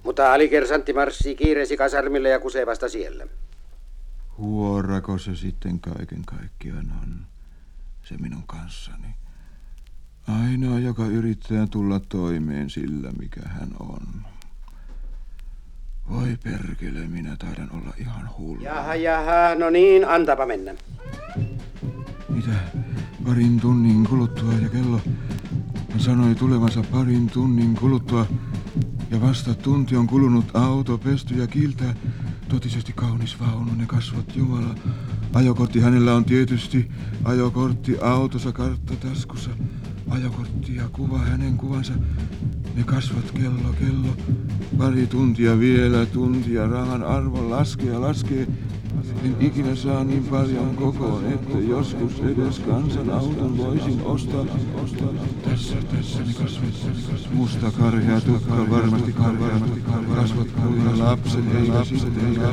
Mutta alikersantti marssii kiireesi kasarmille ja kusee vasta siellä. Huorako se sitten kaiken kaikkiaan on, se minun kanssani. Ainoa, joka yrittää tulla toimeen sillä, mikä hän on. Voi perkele, minä taidan olla ihan hullu. Jaha, no niin, antapa mennä. Mitä? Parin tunnin kuluttua ja kello... Hän sanoi tulevansa parin tunnin kuluttua. Ja vasta tunti on kulunut, auto pesty ja kiiltää. Totisesti kaunis vaunu, ne kasvot Jumala. Ajokortti hänellä on tietysti. Ajokortti autossa, kartta taskussa. Ajokortti ja kuva, hänen kuvansa. Ne kasvot, kello. Pari tuntia vielä, tuntia. Rahan arvo laskee. En ikinä saa niin paljon kokoon, että joskus edes kansan auton voisin ostaa. Tässä ne kasvot. Musta karhea tukka, varmasti karhea. Kasvot kuin lapset, ei lapset.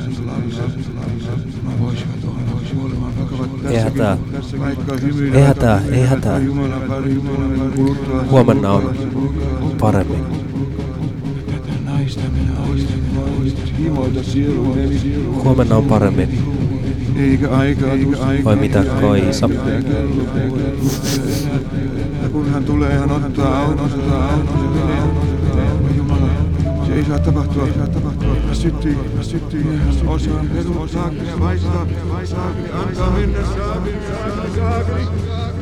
No voisivat olla, kuolemaan vakavat. Ei hätää. Huomenna on paremmin. Huomenna on paremmin. Vai mitä, Kaisa? Ja kun hän tulee, hän ottaa autosta. Se ei saa tapahtua. Hän syttyy. Hän osaa peruuttaa ja vaistaa. Antaa mennä, saa.